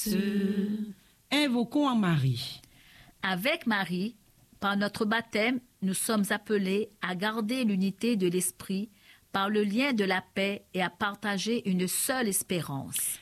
Invoquons en Marie. Avec Marie, par notre baptême, nous sommes appelés à garder l'unité de l'esprit par le lien de la paix et à partager une seule espérance.